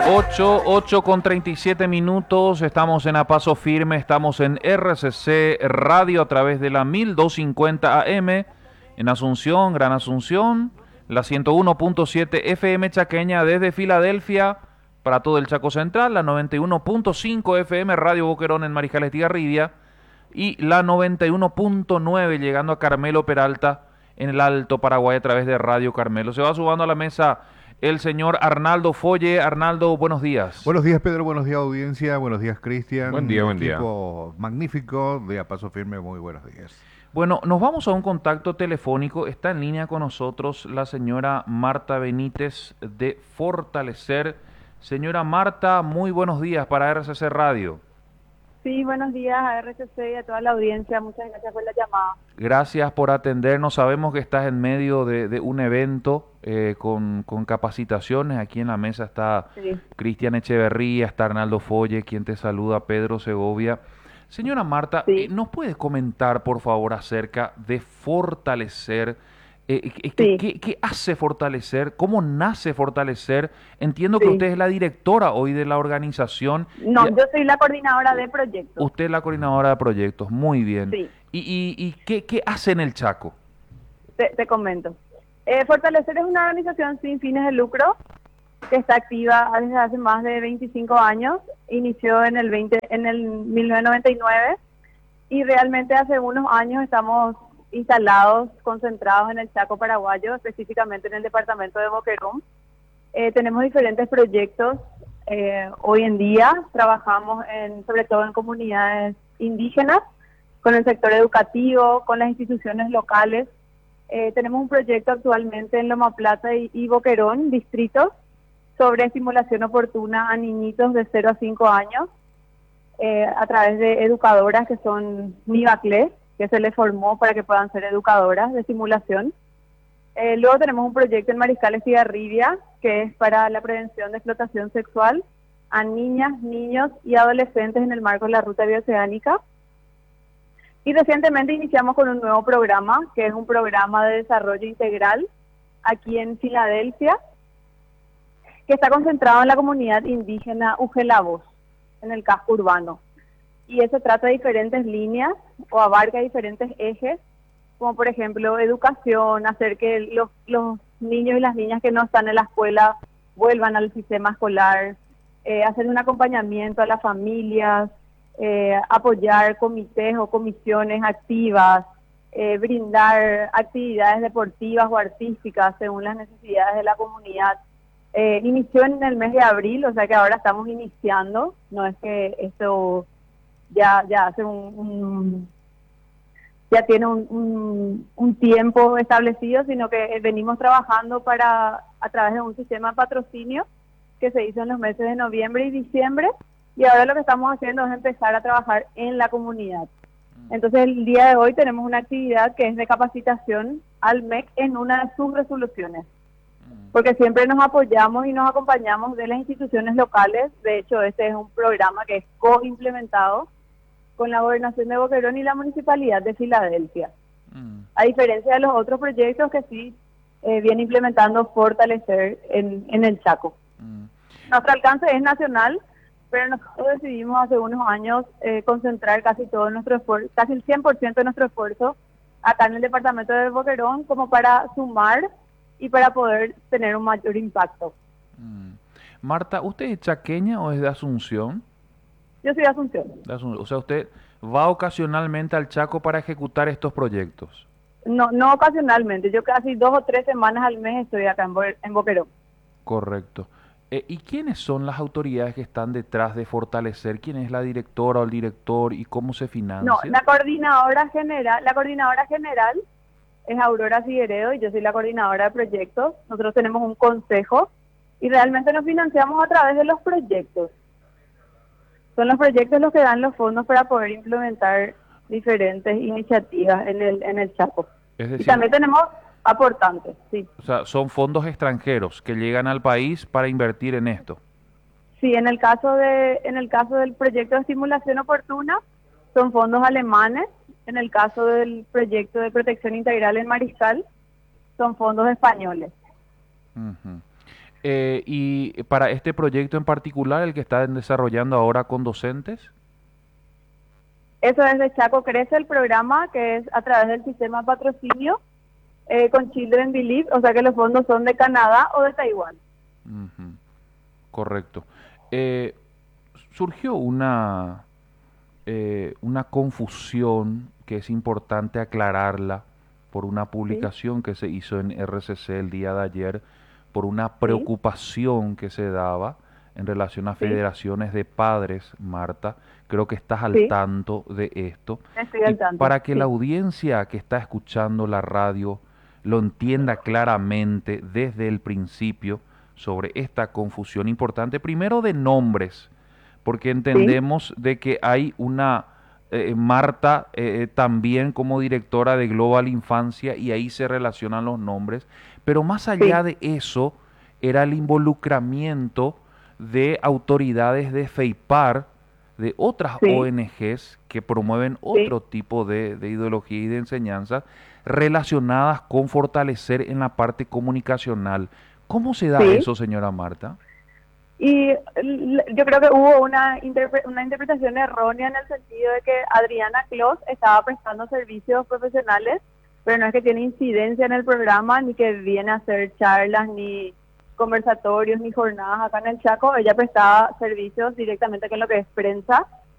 8 con 37 minutos, estamos en A Paso Firme, estamos en RCC Radio a través de la 1250 AM, en Asunción, Gran Asunción, la 101.7 FM Chaqueña desde Filadelfia para todo el Chaco Central, la 91.5 FM Radio Boquerón en Mariscal Estigarribia y la 91.9 llegando a Carmelo Peralta en el Alto Paraguay a través de Radio Carmelo. Se va sumando a la mesa el señor Arnaldo Folle. Arnaldo, buenos días. Buenos días, Pedro, buenos días, audiencia, buenos días, Cristian. Buen día, buen día. Equipo magnífico de A Paso Firme, muy buenos días. Bueno, nos vamos a un contacto telefónico. Está en línea con nosotros la señora Marta Benítez de Fortalecer. Señora Marta, muy buenos días para RCC Radio. Sí, buenos días a RCC y a toda la audiencia. Muchas gracias por la llamada. Gracias por atendernos. Sabemos que estás en medio de un evento con capacitaciones. Aquí en la mesa está Cristian Echeverría, está Arnaldo Folle, quien te saluda, Pedro Segovia. Señora Marta, Sí. ¿nos puede comentar, por favor, acerca de Fortalecer? Sí. ¿Qué hace Fortalecer? ¿Cómo nace Fortalecer? Entiendo que Sí. usted es la directora hoy de la organización. No, yo soy la coordinadora de proyectos. Usted es la coordinadora de proyectos, muy bien. Sí. ¿Y qué hace en el Chaco? Te comento. Fortalecer es una organización sin fines de lucro que está activa desde hace más de 25 años. Inició en el 1999 y realmente hace unos años estamos instalados, concentrados en el Chaco paraguayo, específicamente en el departamento de Boquerón. Tenemos diferentes proyectos. Hoy en día trabajamos sobre todo en comunidades indígenas, con el sector educativo, con las instituciones locales. Tenemos un proyecto actualmente en Loma Plata y Boquerón, distritos, sobre estimulación oportuna a niñitos de 0 a 5 años, a través de educadoras que son Mivaclé, que se les formó para que puedan ser educadoras de estimulación. Luego tenemos un proyecto en Mariscal Estigarribia, que es para la prevención de explotación sexual a niñas, niños y adolescentes en el marco de la Ruta Bioceánica. Y recientemente iniciamos con un nuevo programa, que es un programa de desarrollo integral aquí en Filadelfia, que está concentrado en la comunidad indígena Ugelavos, en el casco urbano. Y eso trata de diferentes líneas o abarca diferentes ejes, como por ejemplo educación, hacer que los niños y las niñas que no están en la escuela vuelvan al sistema escolar, hacer un acompañamiento a las familias, apoyar comités o comisiones activas, brindar actividades deportivas o artísticas según las necesidades de la comunidad. Inició en el mes de abril, o sea que ahora estamos iniciando, no es que esto ya hace ya tiene un tiempo establecido, sino que venimos trabajando a través de un sistema de patrocinio que se hizo en los meses de noviembre y diciembre, y ahora lo que estamos haciendo es empezar a trabajar en la comunidad. Entonces el día de hoy tenemos una actividad que es de capacitación al MEC en una de sus resoluciones, porque siempre nos apoyamos y nos acompañamos de las instituciones locales. De hecho, este es un programa que es co-implementado con la Gobernación de Boquerón y la Municipalidad de Filadelfia. A diferencia de los otros proyectos que sí viene implementando Fortalecer en el Chaco. Nuestro alcance es nacional, pero nosotros decidimos hace unos años concentrar casi todo nuestro esfuerzo, casi el 100% de nuestro esfuerzo acá en el departamento de Boquerón, como para sumar y para poder tener un mayor impacto. Marta, ¿usted es chaqueña o es de Asunción? Yo soy de Asunción. O sea, ¿usted va ocasionalmente al Chaco para ejecutar estos proyectos? No ocasionalmente, yo casi 2 o 3 semanas al mes estoy acá en Boquerón. Correcto. ¿Y quiénes son las autoridades que están detrás de Fortalecer? ¿Quién es la directora o el director y cómo se financia? No, la coordinadora general es Aurora Figueredo y yo soy la coordinadora de proyectos. Nosotros tenemos un consejo y realmente nos financiamos a través de los proyectos. Son los proyectos los que dan los fondos para poder implementar diferentes iniciativas en el Chaco. Es decir, y también tenemos aportantes, sí. O sea, son fondos extranjeros que llegan al país para invertir en esto. Sí, en el caso del proyecto de estimulación oportuna, son fondos alemanes. En el caso del proyecto de protección integral en Mariscal, son fondos españoles. Y para este proyecto en particular, el que están desarrollando ahora con docentes. Eso es de Chaco Crece el programa, que es a través del sistema patrocinio con Children Believe, o sea que los fondos son de Canadá o de Taiwán. Ujú, correcto. Surgió una confusión que es importante aclararla por una Sí, publicación que se hizo en RCC el día de ayer, por una sí, preocupación que se daba en relación a sí, federaciones de padres, Marta. Creo que estás al sí, tanto de esto. estoy Y al tanto. para que la Sí, audiencia que está escuchando la radio lo entienda claramente desde el principio sobre esta confusión importante, primero de nombres, porque sí, entendemos de que hay una Marta también como directora de Global Infancia y ahí se relacionan los nombres, pero más allá sí, de eso era el involucramiento de autoridades de FEIPAR, de otras sí, ONGs que promueven sí. otro tipo de ideología y de enseñanza relacionadas con fortalecer en la parte comunicacional. ¿Cómo se da Sí, eso, señora Marta? y yo creo que hubo una interpretación errónea en el sentido de que Adriana Clos estaba prestando servicios profesionales, pero no es que tiene incidencia en el programa, ni que viene a hacer charlas, ni conversatorios, ni jornadas acá en el Chaco. Ella prestaba servicios directamente con lo que es prensa